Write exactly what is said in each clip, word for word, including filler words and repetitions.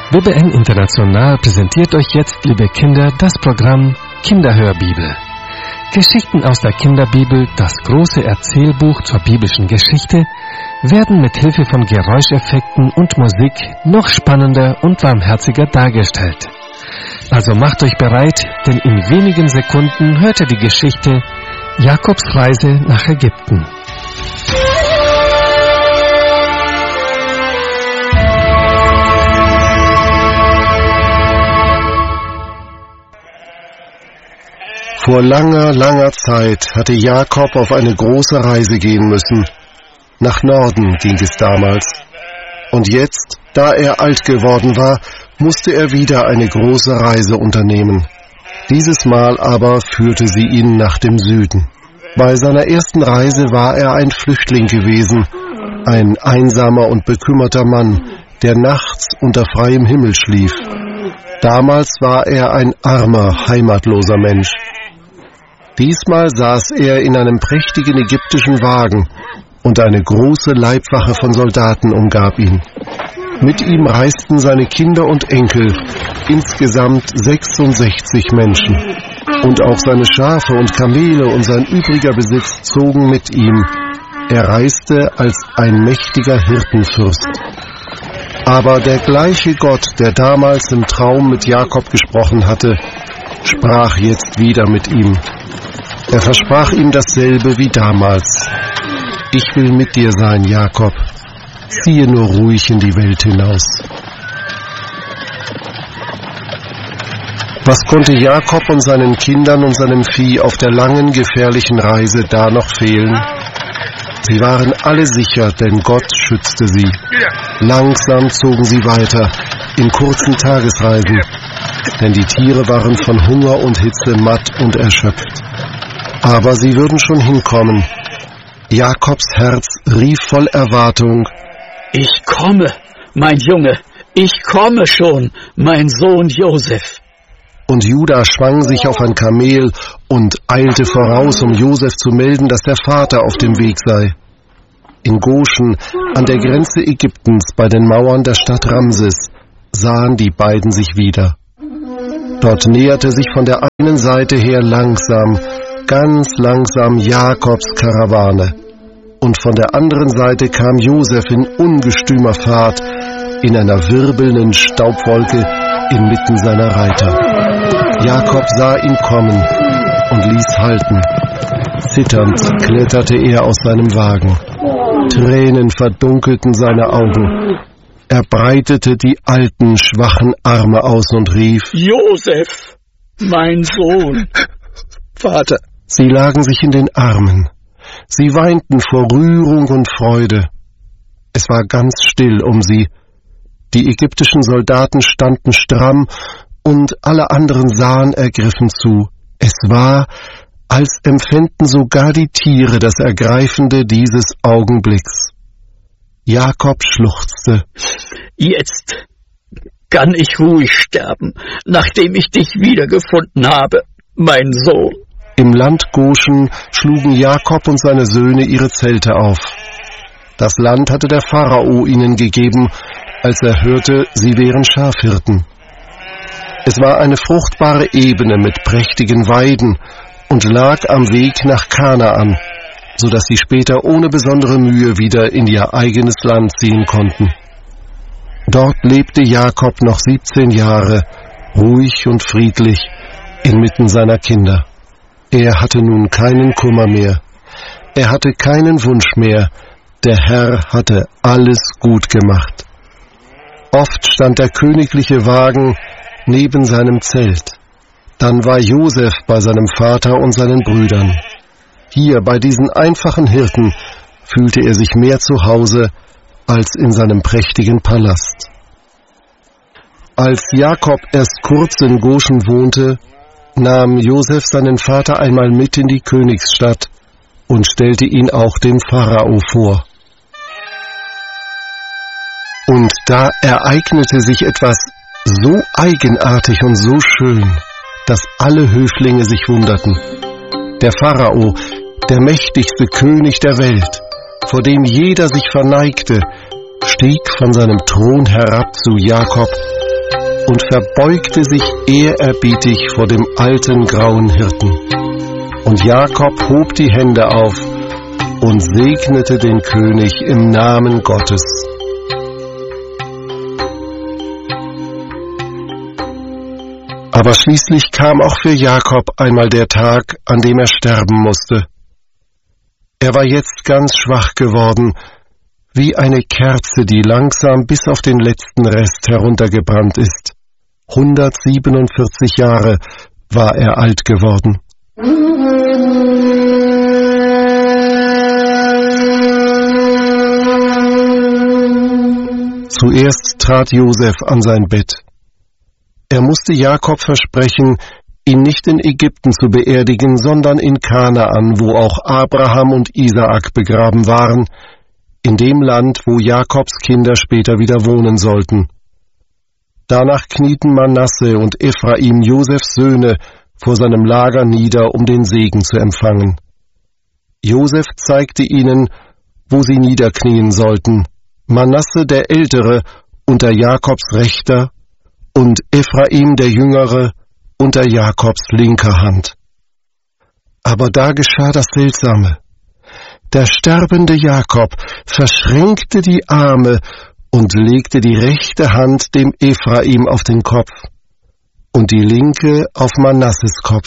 B B N International präsentiert euch jetzt, liebe Kinder, das Programm Kinderhörbibel. Geschichten aus der Kinderbibel, das große Erzählbuch zur biblischen Geschichte, werden mit Hilfe von Geräuscheffekten und Musik noch spannender und warmherziger dargestellt. Also macht euch bereit, denn in wenigen Sekunden hört ihr die Geschichte Jakobs Reise nach Ägypten. Vor langer, langer Zeit hatte Jakob auf eine große Reise gehen müssen. Nach Norden ging es damals. Und jetzt, da er alt geworden war, musste er wieder eine große Reise unternehmen. Dieses Mal aber führte sie ihn nach dem Süden. Bei seiner ersten Reise war er ein Flüchtling gewesen, ein einsamer und bekümmerter Mann, der nachts unter freiem Himmel schlief. Damals war er ein armer, heimatloser Mensch. Diesmal saß er in einem prächtigen ägyptischen Wagen und eine große Leibwache von Soldaten umgab ihn. Mit ihm reisten seine Kinder und Enkel, insgesamt sechsundsechzig Menschen. Und auch seine Schafe und Kamele und sein übriger Besitz zogen mit ihm. Er reiste als ein mächtiger Hirtenfürst. Aber der gleiche Gott, der damals im Traum mit Jakob gesprochen hatte, sprach jetzt wieder mit ihm. Er versprach ihm dasselbe wie damals. Ich will mit dir sein, Jakob. Ziehe nur ruhig in die Welt hinaus. Was konnte Jakob und seinen Kindern und seinem Vieh auf der langen, gefährlichen Reise da noch fehlen? Sie waren alle sicher, denn Gott schützte sie. Langsam zogen sie weiter, in kurzen Tagesreisen, denn die Tiere waren von Hunger und Hitze matt und erschöpft. Aber sie würden schon hinkommen. Jakobs Herz rief voll Erwartung: Ich komme, mein Junge, ich komme schon, mein Sohn Josef. Und Juda schwang sich auf ein Kamel und eilte voraus, um Josef zu melden, dass der Vater auf dem Weg sei. In Goschen, an der Grenze Ägyptens, bei den Mauern der Stadt Ramses, sahen die beiden sich wieder. Dort näherte sich von der einen Seite her langsam, ganz langsam Jakobs Karawane. Und von der anderen Seite kam Josef in ungestümer Fahrt, in einer wirbelnden Staubwolke inmitten seiner Reiter. Jakob sah ihn kommen und ließ halten. Zitternd kletterte er aus seinem Wagen. Tränen verdunkelten seine Augen. Er breitete die alten, schwachen Arme aus und rief: Josef, mein Sohn. Vater. Sie lagen sich in den Armen. Sie weinten vor Rührung und Freude. Es war ganz still um sie. Die ägyptischen Soldaten standen stramm und alle anderen sahen ergriffen zu. Es war, als empfänden sogar die Tiere das Ergreifende dieses Augenblicks. Jakob schluchzte. Jetzt kann ich ruhig sterben, nachdem ich dich wiedergefunden habe, mein Sohn. Im Land Goschen schlugen Jakob und seine Söhne ihre Zelte auf. Das Land hatte der Pharao ihnen gegeben, als er hörte, sie wären Schafhirten. Es war eine fruchtbare Ebene mit prächtigen Weiden und lag am Weg nach Kanaan, so dass sie später ohne besondere Mühe wieder in ihr eigenes Land ziehen konnten. Dort lebte Jakob noch siebzehn Jahre, ruhig und friedlich, inmitten seiner Kinder. Er hatte nun keinen Kummer mehr. Er hatte keinen Wunsch mehr. Der Herr hatte alles gut gemacht. Oft stand der königliche Wagen neben seinem Zelt. Dann war Josef bei seinem Vater und seinen Brüdern. Hier, bei diesen einfachen Hirten, fühlte er sich mehr zu Hause als in seinem prächtigen Palast. Als Jakob erst kurz in Goschen wohnte, nahm Josef seinen Vater einmal mit in die Königsstadt und stellte ihn auch dem Pharao vor. Und da ereignete sich etwas so eigenartig und so schön, dass alle Höflinge sich wunderten. Der Pharao, der mächtigste König der Welt, vor dem jeder sich verneigte, stieg von seinem Thron herab zu Jakob und verbeugte sich ehrerbietig vor dem alten grauen Hirten. Und Jakob hob die Hände auf und segnete den König im Namen Gottes. Aber schließlich kam auch für Jakob einmal der Tag, an dem er sterben musste. Er war jetzt ganz schwach geworden, wie eine Kerze, die langsam bis auf den letzten Rest heruntergebrannt ist. hundertsiebenundvierzig Jahre war er alt geworden. Zuerst trat Josef an sein Bett. Er musste Jakob versprechen, ihn nicht in Ägypten zu beerdigen, sondern in Kanaan, wo auch Abraham und Isaak begraben waren, in dem Land, wo Jakobs Kinder später wieder wohnen sollten. Danach knieten Manasse und Ephraim, Josefs Söhne, vor seinem Lager nieder, um den Segen zu empfangen. Josef zeigte ihnen, wo sie niederknien sollten, Manasse der Ältere unter Jakobs rechter und Ephraim der Jüngere unter Jakobs linker Hand. Aber da geschah das Seltsame. Der sterbende Jakob verschränkte die Arme und legte die rechte Hand dem Ephraim auf den Kopf und die linke auf Manasses Kopf.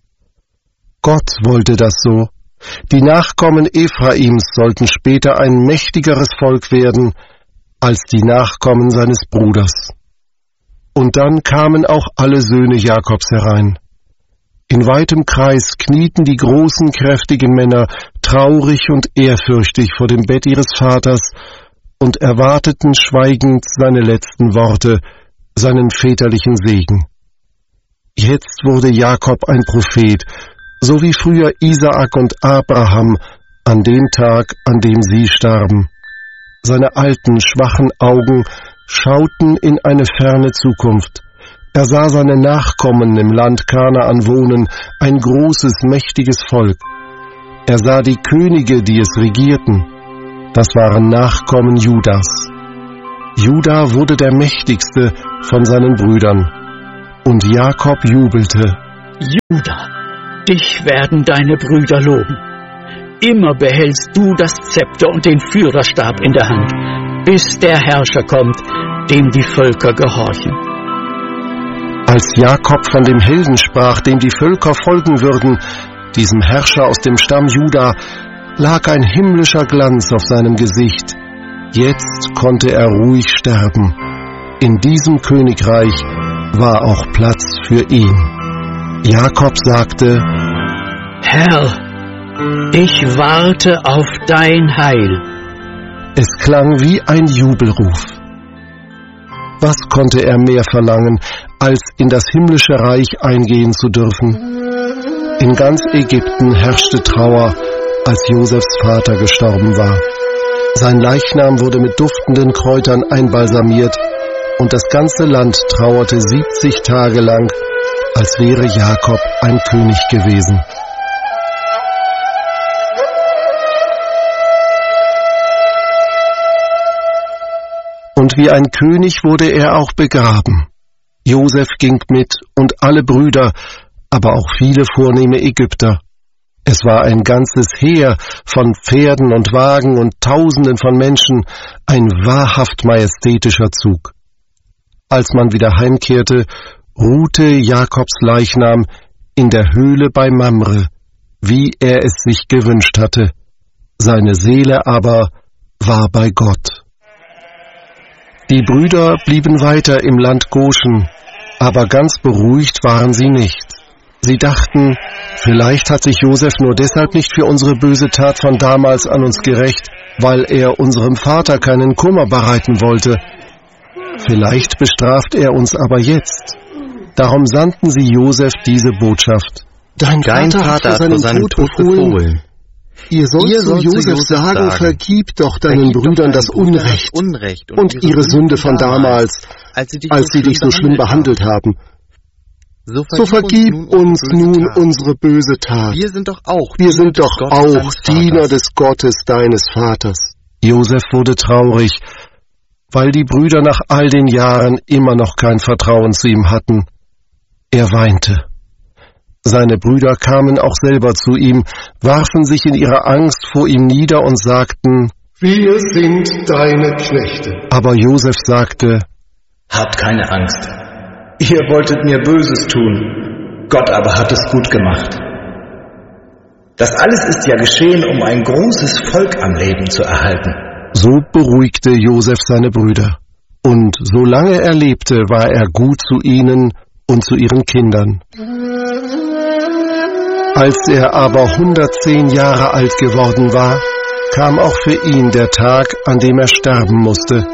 Gott wollte das so. Die Nachkommen Ephraims sollten später ein mächtigeres Volk werden als die Nachkommen seines Bruders. Und dann kamen auch alle Söhne Jakobs herein. In weitem Kreis knieten die großen, kräftigen Männer traurig und ehrfürchtig vor dem Bett ihres Vaters und erwarteten schweigend seine letzten Worte, seinen väterlichen Segen. Jetzt wurde Jakob ein Prophet, so wie früher Isaak und Abraham an dem Tag, an dem sie starben. Seine alten, schwachen Augen schauten in eine ferne Zukunft. Er sah seine Nachkommen im Land Kanaan wohnen, ein großes, mächtiges Volk. Er sah die Könige, die es regierten. Das waren Nachkommen Judas. Juda wurde der mächtigste von seinen Brüdern. Und Jakob jubelte. Juda, dich werden deine Brüder loben. Immer behältst du das Zepter und den Führerstab in der Hand, bis der Herrscher kommt, dem die Völker gehorchen. Als Jakob von dem Helden sprach, dem die Völker folgen würden, diesem Herrscher aus dem Stamm Juda, lag ein himmlischer Glanz auf seinem Gesicht. Jetzt konnte er ruhig sterben. In diesem Königreich war auch Platz für ihn. Jakob sagte: Herr, ich warte auf dein Heil. Es klang wie ein Jubelruf. Was konnte er mehr verlangen, als in das himmlische Reich eingehen zu dürfen? In ganz Ägypten herrschte Trauer, als Josefs Vater gestorben war. Sein Leichnam wurde mit duftenden Kräutern einbalsamiert und das ganze Land trauerte siebzig Tage lang, als wäre Jakob ein König gewesen. Und wie ein König wurde er auch begraben. Josef ging mit und alle Brüder, aber auch viele vornehme Ägypter. Es war ein ganzes Heer von Pferden und Wagen und Tausenden von Menschen, ein wahrhaft majestätischer Zug. Als man wieder heimkehrte, ruhte Jakobs Leichnam in der Höhle bei Mamre, wie er es sich gewünscht hatte. Seine Seele aber war bei Gott. Die Brüder blieben weiter im Land Goschen, aber ganz beruhigt waren sie nicht. Sie dachten, vielleicht hat sich Josef nur deshalb nicht für unsere böse Tat von damals an uns gerächt, weil er unserem Vater keinen Kummer bereiten wollte. Vielleicht bestraft er uns aber jetzt. Darum sandten sie Josef diese Botschaft. Dein, Dein Vater, Vater hat vor seinem Tod befohlen. Ihr sollt Ihr zu sollt Josef, Josef sagen, sagen, vergib doch deinen vergib Brüdern doch das Unrecht, Unrecht und, und ihre Sünde von damals, als sie dich, als so, sie dich so schlimm behandelt haben. So vergib, So vergib uns nun Tat. unsere böse Tat. Wir sind doch auch, Wir sind doch Gottes auch Diener des Gottes deines Vaters. Josef wurde traurig, weil die Brüder nach all den Jahren immer noch kein Vertrauen zu ihm hatten. Er weinte. Seine Brüder kamen auch selber zu ihm, warfen sich in ihrer Angst vor ihm nieder und sagten: Wir sind deine Knechte. Aber Josef sagte: Habt keine Angst. Ihr wolltet mir Böses tun, Gott aber hat es gut gemacht. Das alles ist ja geschehen, um ein großes Volk am Leben zu erhalten. So beruhigte Josef seine Brüder. Und solange er lebte, war er gut zu ihnen und zu ihren Kindern. Als er aber hundertzehn Jahre alt geworden war, kam auch für ihn der Tag, an dem er sterben musste.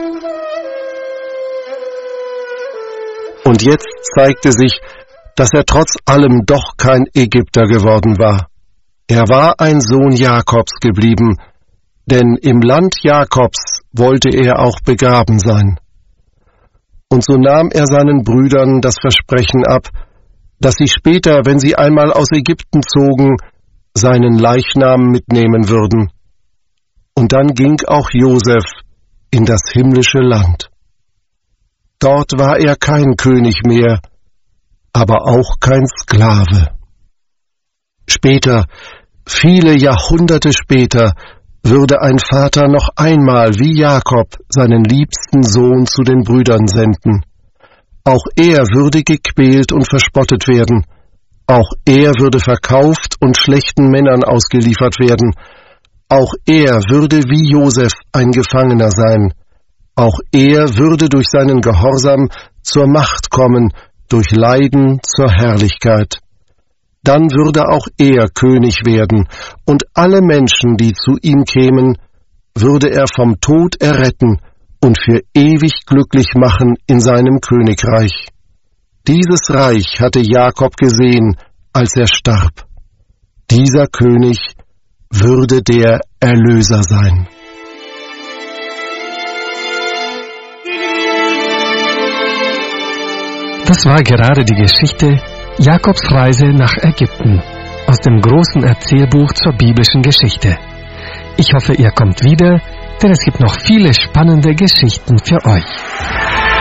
Und jetzt zeigte sich, dass er trotz allem doch kein Ägypter geworden war. Er war ein Sohn Jakobs geblieben, denn im Land Jakobs wollte er auch begraben sein. Und so nahm er seinen Brüdern das Versprechen ab, dass sie später, wenn sie einmal aus Ägypten zogen, seinen Leichnam mitnehmen würden. Und dann ging auch Josef in das himmlische Land. Dort war er kein König mehr, aber auch kein Sklave. Später, viele Jahrhunderte später, würde ein Vater noch einmal wie Jakob seinen liebsten Sohn zu den Brüdern senden. Auch er würde gequält und verspottet werden. Auch er würde verkauft und schlechten Männern ausgeliefert werden. Auch er würde wie Josef ein Gefangener sein. Auch er würde durch seinen Gehorsam zur Macht kommen, durch Leiden zur Herrlichkeit. Dann würde auch er König werden, und alle Menschen, die zu ihm kämen, würde er vom Tod erretten und für ewig glücklich machen in seinem Königreich. Dieses Reich hatte Jakob gesehen, als er starb. Dieser König würde der Erlöser sein. Das war gerade die Geschichte Jakobs Reise nach Ägypten aus dem großen Erzählbuch zur biblischen Geschichte. Ich hoffe, ihr kommt wieder, denn es gibt noch viele spannende Geschichten für euch.